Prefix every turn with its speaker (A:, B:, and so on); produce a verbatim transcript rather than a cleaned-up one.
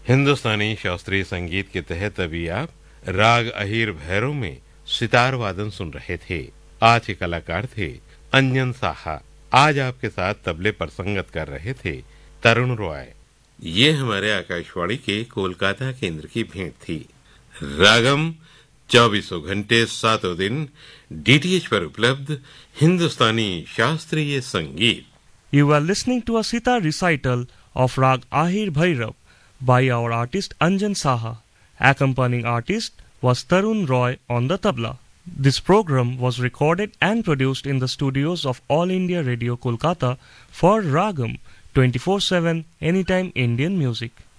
A: हिंदुस्तानी शास्त्रीय संगीत के तहत अभी आप राग अहीर भैरव में सितार वादन सुन रहे थे। आज के कलाकार थे अंजन साहा। आज आपके साथ तबले पर संगत कर रहे थे तरुण रॉय। ये हमारे आकाशवाणी के कोलकाता केंद्र की भेंट थी। रागम चौबीसों घंटे सातों दिन डीटीएच पर उपलब्ध हिंदुस्तानी शास्त्रीय संगीत।
B: You are listening to a sitar recital of Rag Ahir Bhairav by our artist Anjan Saha. Accompanying artist was Tarun Roy on the tabla. This program was recorded and produced in the studios of All India Radio Kolkata for Ragam twenty-four seven Anytime Indian Music.